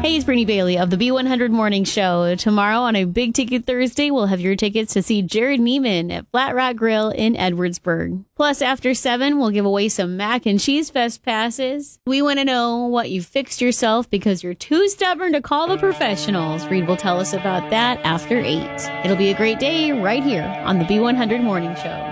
Hey, it's Brittany Bailey of the B100 Morning Show. Tomorrow on a Big Ticket Thursday, we'll have your tickets to see Jared Neiman at Flat Rock Grill in Edwardsburg. Plus, after 7, we'll give away some Mac and Cheese Fest passes. We want to know what you fixed yourself because you're too stubborn to call the professionals. Reed will tell us about that after 8. It'll be a great day right here on the B100 Morning Show.